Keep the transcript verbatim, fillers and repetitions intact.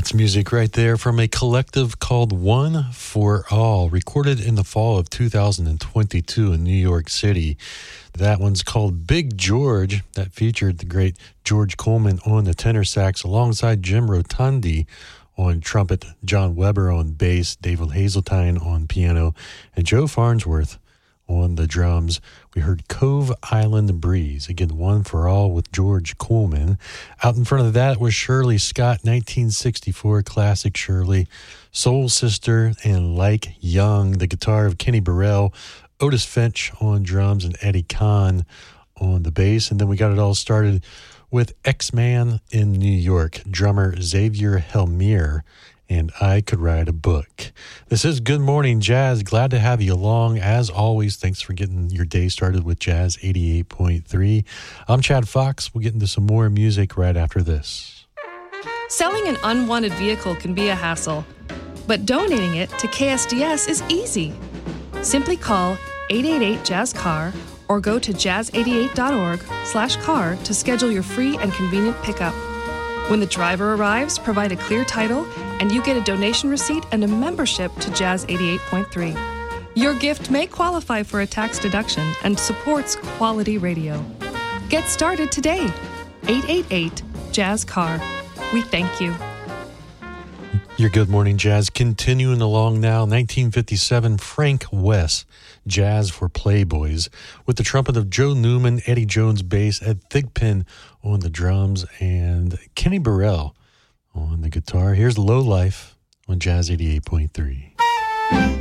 That's music right there from a collective called One for All, recorded in the fall of two thousand twenty-two in New York City. That one's called Big George. That featured the great George Coleman on the tenor sax alongside Jim Rotundi on trumpet, John Weber on bass, David Hazeltine on piano, and Joe Farnsworth on the drums. We heard Cove Island Breeze, again, One for All with George Coleman. Out in front of that was Shirley Scott, nineteen sixty-four, classic Shirley, Soul Sister, and Like Young, the guitar of Kenny Burrell, Otis Finch on drums, and Eddie Kahn on the bass. And then we got it all started with X-Man in New York, drummer Xavier Helmier, and I Could Write a Book. This is Good Morning Jazz. Glad to have you along. As always, thanks for getting your day started with Jazz eighty-eight point three. I'm Chad Fox. We'll get into some more music right after this. Selling an unwanted vehicle can be a hassle, but donating it to K S D S is easy. Simply call eight eight eight jazz car or go to jazz eighty-eight dot org slash car to schedule your free and convenient pickup. When the driver arrives, provide a clear title, and you get a donation receipt and a membership to Jazz eighty-eight point three. Your gift may qualify for a tax deduction and supports quality radio. Get started today. eight eight eight jazz car. We thank you. Your Good Morning Jazz continuing along now. nineteen fifty-seven, Frank West, Jazz for Playboys, with the trumpet of Joe Newman, Eddie Jones bass, Ed Thigpen on the drums, and Kenny Burrell on the guitar. Here's Low Life on Jazz eighty-eight point three.